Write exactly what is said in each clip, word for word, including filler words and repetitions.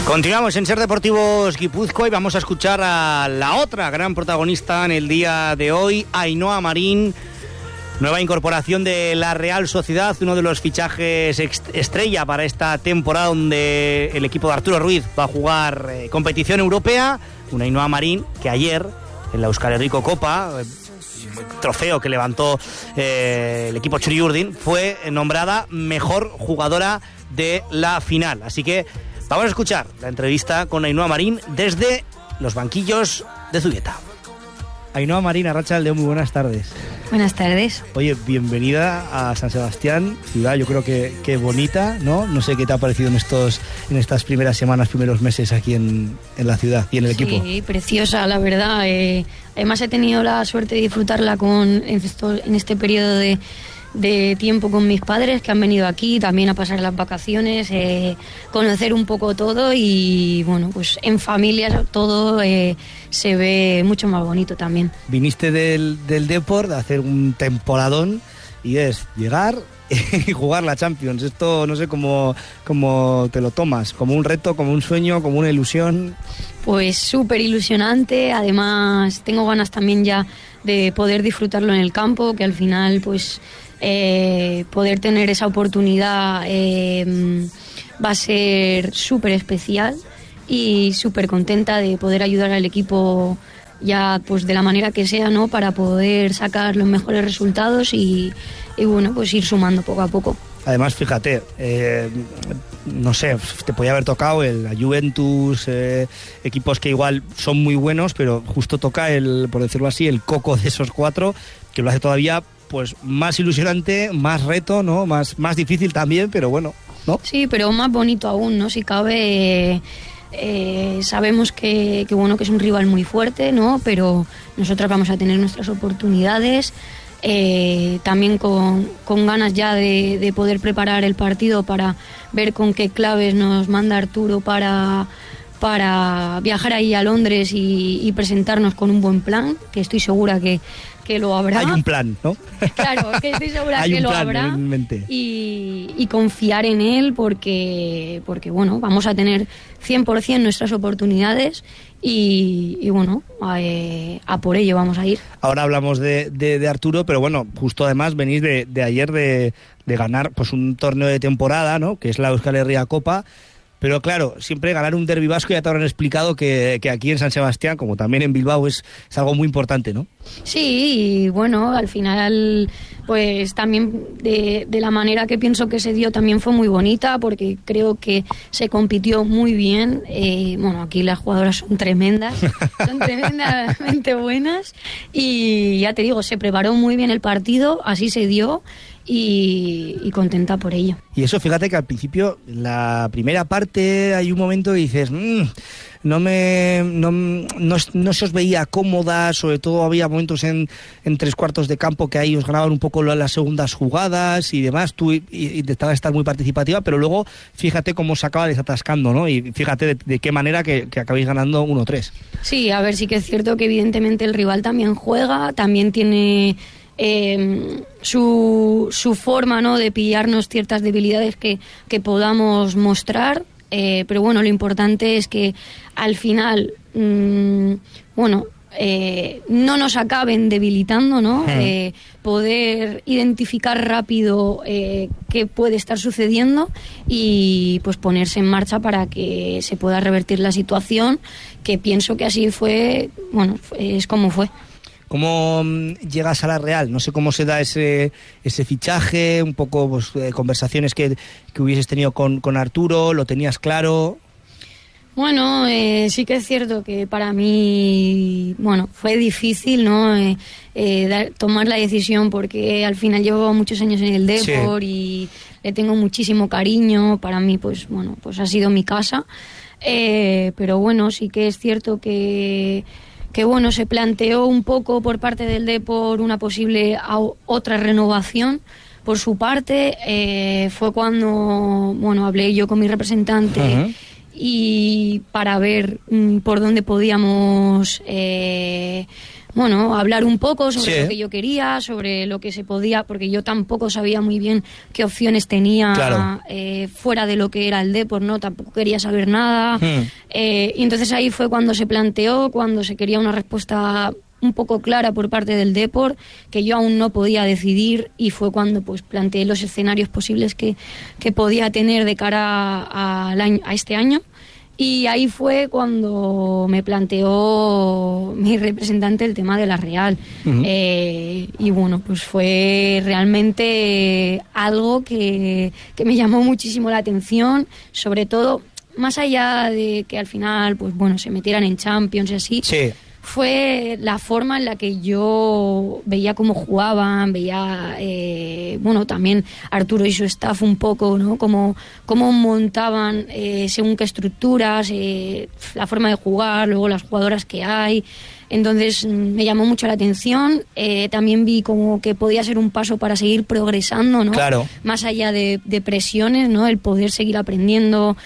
Continuamos en Ser Deportivos Guipúzcoa y vamos a escuchar a la otra gran protagonista en el día de hoy, Ainhoa Marín, nueva incorporación de la Real Sociedad, uno de los fichajes estrella para esta temporada donde el equipo de Arturo Ruiz va a jugar eh, competición europea. Una Ainhoa Marín que ayer en la Euskal Herriko Copa, eh, trofeo que levantó eh, el equipo Txuri-Urdin, fue nombrada mejor jugadora de la final. Así que vamos a escuchar la entrevista con Ainhoa Marín desde los banquillos de Zubieta. Ainhoa Marín, Arratsaldeon, muy buenas tardes. Buenas tardes. Oye, bienvenida a San Sebastián, ciudad yo creo que, que bonita, ¿no? No sé qué te ha parecido en estos en estas primeras semanas, primeros meses aquí en, en la ciudad y en el sí, equipo. Sí, preciosa, la verdad. Eh, además he tenido la suerte de disfrutarla con en, esto, en este periodo de, de tiempo con mis padres que han venido aquí también a pasar las vacaciones, eh, conocer un poco todo y bueno, pues en familia todo eh, se ve mucho más bonito también. Viniste del, del Depor de hacer un temporadón y es llegar y jugar la Champions. Esto no sé cómo, cómo te lo tomas, como un reto, como un sueño, como una ilusión. Pues súper ilusionante, además tengo ganas también ya de poder disfrutarlo en el campo, que al final pues eh, poder tener esa oportunidad eh, va a ser súper especial y súper contenta de poder ayudar al equipo ya pues de la manera que sea, ¿no? Para poder sacar los mejores resultados y, y bueno, pues ir sumando poco a poco. Además, fíjate, eh, no sé, te podía haber tocado el, la Juventus, eh, equipos que igual son muy buenos, pero justo toca el, por decirlo así, el coco de esos cuatro, que lo hace todavía pues más ilusionante, más reto, ¿no? Más, más difícil también, pero bueno, ¿no? Sí, pero más bonito aún, ¿no? Si cabe, eh, sabemos que, que bueno, que es un rival muy fuerte, ¿no? Pero nosotras vamos a tener nuestras oportunidades. Eh, también con, con ganas ya de, de poder preparar el partido para ver con qué claves nos manda Arturo para, para viajar ahí a Londres y, y presentarnos con un buen plan, que estoy segura que, que lo habrá. Hay un plan, ¿no? Claro, que estoy segura Hay que un lo plan habrá en mente. Y, y confiar en él porque, porque bueno, vamos a tener cien por ciento nuestras oportunidades y, y bueno, a, eh, a por ello vamos a ir. Ahora hablamos de, de, de Arturo, pero bueno, justo además venís de, de ayer de, de ganar pues un torneo de temporada, ¿no? Que es la Euskal Herria Copa. Pero claro, siempre ganar un derbi vasco, ya te habrán explicado que, que aquí en San Sebastián, como también en Bilbao, es, es algo muy importante, ¿no? Sí, y bueno, al final, pues también de, de la manera que pienso que se dio también fue muy bonita, porque creo que se compitió muy bien. Eh, bueno, aquí las jugadoras son tremendas, son tremendamente buenas, y ya te digo, se preparó muy bien el partido, así se dio. Y, y contenta por ello. Y eso, fíjate que al principio, la primera parte, hay un momento que dices, mmm, no me no, no, no se os veía cómoda, sobre todo había momentos en, en tres cuartos de campo que ahí os ganaban un poco las segundas jugadas y demás, tú intentabas estar muy participativa, pero luego fíjate cómo se acaba desatascando, ¿no? Y fíjate de, de qué manera que, que acabáis ganando uno tres. Sí, a ver, sí que es cierto que evidentemente el rival también juega, también tiene Eh, su, su forma, ¿no?, de pillarnos ciertas debilidades que, que podamos mostrar, eh, pero bueno, lo importante es que al final mmm, bueno eh, no nos acaben debilitando, ¿no? Hmm. Eh, poder identificar rápido eh, qué puede estar sucediendo y pues ponerse en marcha para que se pueda revertir la situación, que pienso que así fue, bueno, es como fue. ¿Cómo llegas a la Real? No sé cómo se da ese ese fichaje, un poco pues, eh, conversaciones que, que hubieses tenido con, con Arturo, ¿lo tenías claro? Bueno, eh, sí que es cierto que para mí, bueno, fue difícil, ¿no? Eh, eh, dar, tomar la decisión porque al final llevo muchos años en el Depor, sí, y le tengo muchísimo cariño. Para mí, pues bueno, pues ha sido mi casa. Eh, pero bueno, sí que es cierto que que bueno, se planteó un poco por parte del Depor una posible a, otra renovación por su parte. Eh, fue cuando, bueno, hablé yo con mi representante, uh-huh, y para ver mm, por dónde podíamos, eh, bueno, hablar un poco sobre sí. lo que yo quería, sobre lo que se podía, porque yo tampoco sabía muy bien qué opciones tenía claro. eh, fuera de lo que era el Depor, ¿no? Tampoco quería saber nada. Hmm. Eh, y entonces ahí fue cuando se planteó, cuando se quería una respuesta un poco clara por parte del Depor, que yo aún no podía decidir, y fue cuando pues planteé los escenarios posibles que, que podía tener de cara a, a, a este año. Y ahí fue cuando me planteó mi representante el tema de la Real. Uh-huh. Eh, y bueno, pues fue realmente algo que, que me llamó muchísimo la atención, sobre todo, más allá de que al final, pues bueno, se metieran en Champions y así. Sí. Fue la forma en la que yo veía cómo jugaban, veía, eh, bueno, también Arturo y su staff un poco, ¿no? Cómo, cómo montaban eh, según qué estructuras, eh, la forma de jugar, luego las jugadoras que hay. Entonces me llamó mucho la atención. Eh, también vi como que podía ser un paso para seguir progresando, ¿no? Claro. Más allá de, de presiones, ¿no? El poder seguir aprendiendo,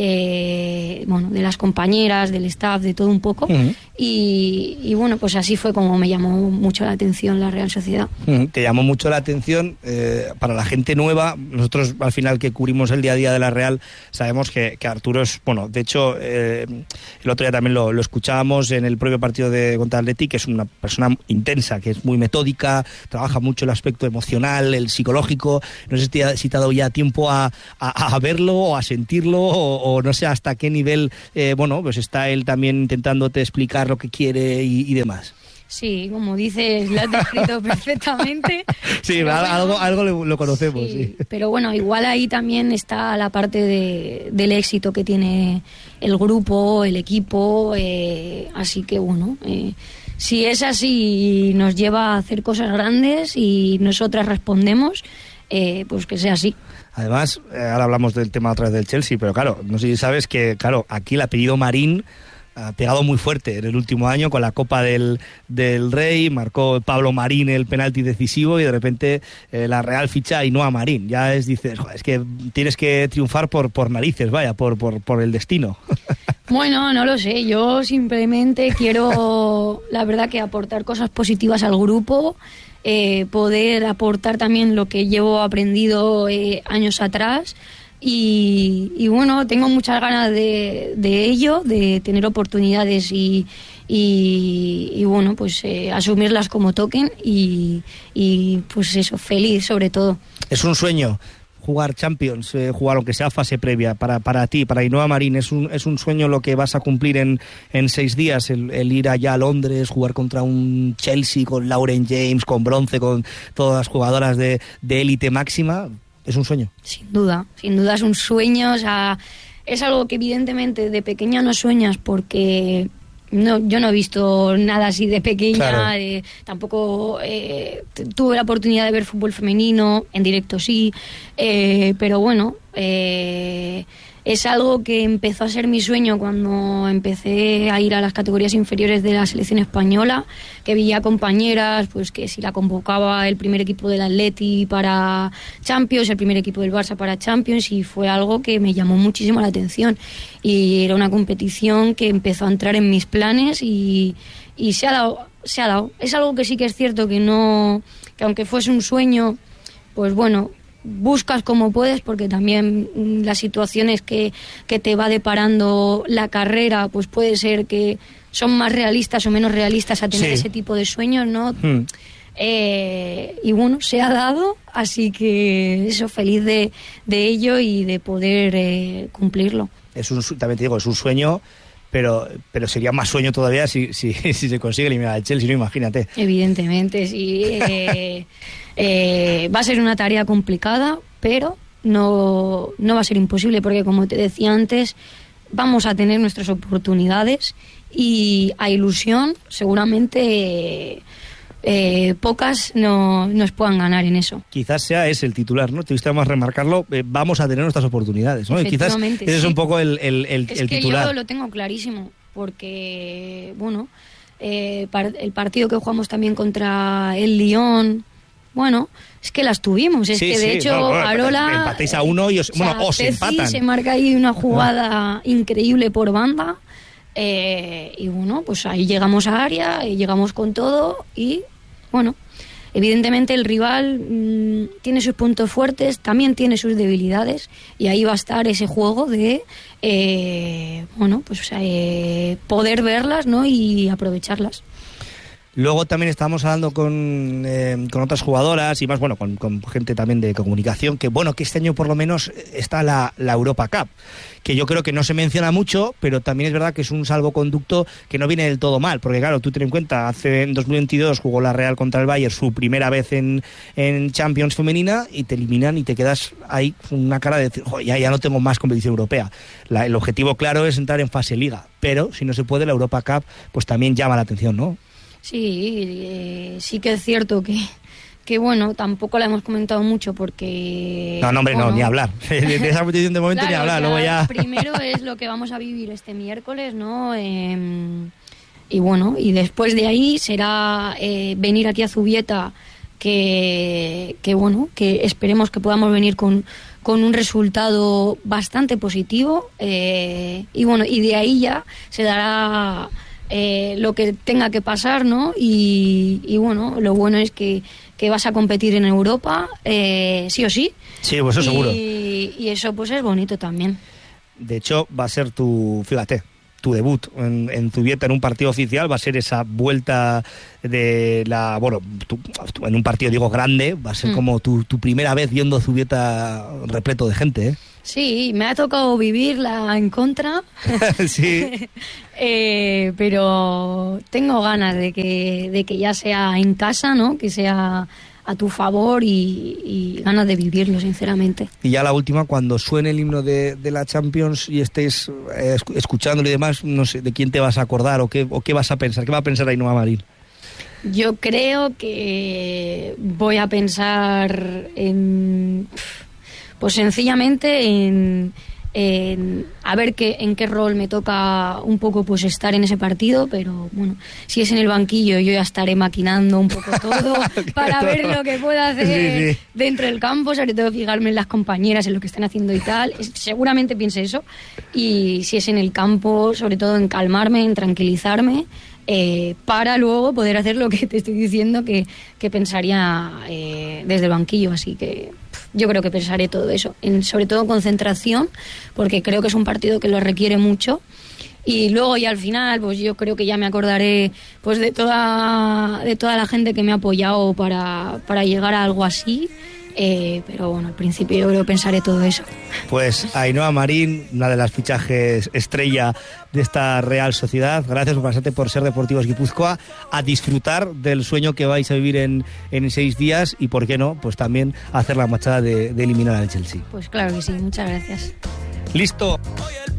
eh, bueno, de las compañeras, del staff, de todo un poco. Uh-huh. Y, y bueno, pues así fue como me llamó mucho la atención la Real Sociedad. Uh-huh. Te llamó mucho la atención. Eh, para la gente nueva, nosotros al final que cubrimos el día a día de la Real, sabemos que, que Arturo es, bueno, de hecho, eh, el otro día también lo, lo escuchábamos en el propio partido de contra Atleti, que es una persona intensa, que es muy metódica, trabaja mucho el aspecto emocional, el psicológico. No sé si te, si te ha dado ya tiempo a, a, a verlo o a sentirlo, o, o no sé hasta qué nivel, eh, bueno, pues está él también intentándote explicar lo que quiere y, y demás. Sí, como dices, lo has descrito perfectamente. Sí, bueno, algo, algo lo, lo conocemos. Sí, sí. Pero bueno, igual ahí también está la parte de, del éxito que tiene el grupo, el equipo, eh, así que bueno, eh, si es así y nos lleva a hacer cosas grandes y nosotras respondemos, eh, pues que sea así. Además, eh, ahora hablamos del tema otra vez del Chelsea, pero claro, no sé si sabes que, claro, aquí el apellido Marín ha pegado muy fuerte en el último año con la Copa del, del Rey, marcó Pablo Marín el penalti decisivo y de repente eh, la Real ficha a Ainhoa Marín. Ya es, dices, joder, es que tienes que triunfar por, por narices, vaya, por, por, por el destino. Bueno, no lo sé, yo simplemente quiero, la verdad, que aportar cosas positivas al grupo, eh, poder aportar también lo que llevo aprendido eh, años atrás. Y, y bueno, tengo muchas ganas de, de ello, de tener oportunidades y, y, y bueno, pues eh, asumirlas como toquen y, y pues eso, feliz sobre todo. Es un sueño jugar Champions, eh, jugar aunque sea fase previa para, para ti, para Ainhoa Marín, es un, es un sueño lo que vas a cumplir en, en seis días, el, el ir allá a Londres, jugar contra un Chelsea con Lauren James, con bronce, con todas las jugadoras de, de élite máxima. ¿Es un sueño? Sin duda, sin duda es un sueño, o sea, es algo que evidentemente de pequeña no sueñas porque no, yo no he visto nada así de pequeña, claro. eh, tampoco eh, tuve la oportunidad de ver fútbol femenino, en directo sí, eh, pero bueno, eh, es algo que empezó a ser mi sueño cuando empecé a ir a las categorías inferiores de la selección española, que veía compañeras, pues que si la convocaba el primer equipo del Atleti para Champions, el primer equipo del Barça para Champions, y fue algo que me llamó muchísimo la atención. Y era una competición que empezó a entrar en mis planes y, y se ha dado, se ha dado. Es algo que sí que es cierto que no, que aunque fuese un sueño, pues bueno, buscas como puedes, porque también las situaciones que, que te va deparando la carrera, pues puede ser que son más realistas o menos realistas a tener sí. ese tipo de sueños, ¿no? Hmm. Eh, y bueno, se ha dado, así que eso, feliz de, de ello y de poder eh, cumplirlo. Es un, también te digo, es un sueño, pero pero sería más sueño todavía si, si, si se consigue eliminar al Chelsea, no, imagínate. Evidentemente, sí. Eh, eh, va a ser una tarea complicada, pero no, no va a ser imposible, porque como te decía antes, vamos a tener nuestras oportunidades y a ilusión seguramente eh, pocas no nos puedan ganar en eso. Quizás sea ese el titular, ¿no? Te gusta más remarcarlo, eh, vamos a tener nuestras oportunidades, ¿no? Y quizás ese sí. es un poco el, el, el, es el que titular. Yo lo tengo clarísimo, porque, bueno, eh, el partido que jugamos también contra el Lyon, bueno, es que las tuvimos, es sí, que de sí, hecho no, bueno, Arola empatéis a uno y os, o sea, bueno, os Ceci empatan. Se marca ahí una jugada increíble por banda Eh, y bueno, pues ahí llegamos a área, y llegamos con todo y bueno, evidentemente el rival mmm, tiene sus puntos fuertes, también tiene sus debilidades y ahí va a estar ese juego de eh, bueno, pues eh, poder verlas, ¿no? Y aprovecharlas. Luego también estábamos hablando con, eh, con otras jugadoras y más, bueno, con, con gente también de comunicación, que bueno, que este año por lo menos está la, la Europa Cup, que yo creo que no se menciona mucho, pero también es verdad que es un salvoconducto que no viene del todo mal, porque claro, tú ten en cuenta, hace en dos mil veintidós jugó la Real contra el Bayern su primera vez en, en Champions femenina y te eliminan y te quedas ahí con una cara de decir, oh, ya, ya no tengo más competición europea. La, el objetivo claro es entrar en fase liga, pero si no se puede, la Europa Cup pues también llama la atención, ¿no? Sí, eh, sí que es cierto que, que bueno, tampoco la hemos comentado mucho porque... No, no, hombre, bueno, no, ni hablar. De esa competición de momento claro, ni hablar, o sea, luego ya... Primero es lo que vamos a vivir este miércoles, ¿no? Eh, y bueno, y después de ahí será eh, venir aquí a Zubieta, que, que bueno, que esperemos que podamos venir con, con un resultado bastante positivo. Eh, y bueno, y de ahí ya se dará... Eh, lo que tenga que pasar, ¿no? Y, y bueno, lo bueno es que, que vas a competir en Europa, eh, sí o sí. Sí, pues eso y, seguro. Y eso pues es bonito también. De hecho, va a ser tu, fíjate, tu debut en, en Zubieta en un partido oficial, va a ser esa vuelta de la, bueno, tu, en un partido digo grande, va a ser mm. como tu, tu primera vez viendo Zubieta repleto de gente, ¿eh? Sí, me ha tocado vivirla en contra. Sí. eh, pero tengo ganas de que, de que ya sea en casa, ¿no? Que sea a tu favor y, y ganas de vivirlo, sinceramente. Y ya la última, cuando suene el himno de, de la Champions y estés eh, escuchándolo y demás, no sé, ¿de quién te vas a acordar o qué, o qué vas a pensar? ¿Qué va a pensar Ainhoa Marín? Yo creo que voy a pensar en... Pues sencillamente en, en a ver qué, en qué rol me toca un poco pues estar en ese partido, pero bueno, si es en el banquillo yo ya estaré maquinando un poco todo para ver lo que puedo hacer sí, sí. dentro del campo, sobre todo fijarme en las compañeras, en lo que están haciendo y tal, seguramente piense eso, y si es en el campo, sobre todo en calmarme, en tranquilizarme, eh, para luego poder hacer lo que te estoy diciendo que, que pensaría eh, desde el banquillo, así que... Yo creo que pensaré todo eso, en, sobre todo concentración, porque creo que es un partido que lo requiere mucho. Y luego ya al final, pues yo creo que ya me acordaré pues de toda de toda la gente que me ha apoyado para, para llegar a algo así. Eh, pero bueno, al principio yo creo que pensaré todo eso. Pues Ainhoa Marín, una de las fichajes estrella de esta Real Sociedad, gracias por pasarte por Ser Deportivos Guipúzcoa, a disfrutar del sueño que vais a vivir en, en seis días y, por qué no, pues también hacer la machada de, de eliminar al Chelsea. Pues claro que sí, muchas gracias. Listo.